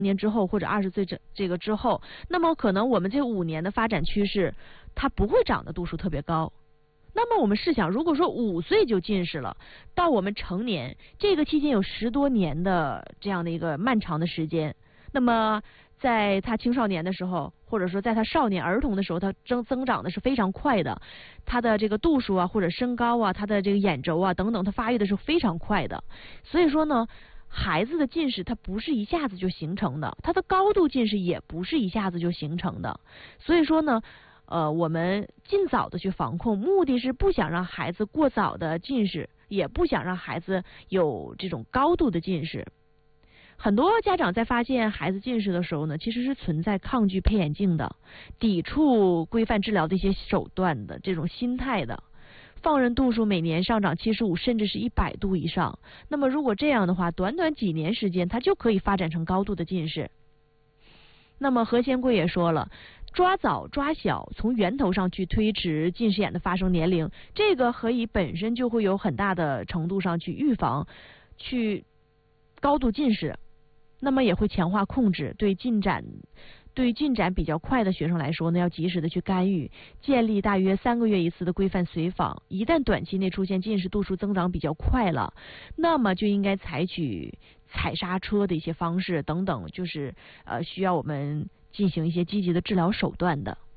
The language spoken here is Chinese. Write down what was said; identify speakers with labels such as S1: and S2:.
S1: 年之后或者20岁这个之后，那么可能我们这5年的发展趋势，它不会长的度数特别高。那么我们试想，如果说5岁就近视了，到我们成年这个期间有10多年的这样的一个漫长的时间，那么在他青少年的时候，或者说在他少年儿童的时候，他增长的是非常快的，他的这个度数啊，或者身高啊，他的这个眼轴啊等等，他发育的是非常快的。所以说呢，孩子的近视它不是一下子就形成的，他的高度近视也不是一下子就形成的。所以说呢，我们尽早的去防控，目的是不想让孩子过早的近视，也不想让孩子有这种高度的近视。很多家长在发现孩子近视的时候呢，其实是存在抗拒配眼镜的、抵触规范治疗的一些手段的这种心态的。放任度数每年上涨75甚至是100度以上，那么如果这样的话，短短几年时间，它就可以发展成高度的近视。那么何仙贵也说了，抓早抓小，从源头上去推迟近视眼的发生年龄，这个可以本身就会有很大的程度上去预防去高度近视，那么也会强化控制。对进展比较快的学生来说呢，要及时的去干预，建立大约3个月一次的规范随访。一旦短期内出现近视度数增长比较快了，那么就应该采取踩刹车的一些方式等等，就是需要我们进行一些积极的治疗手段的。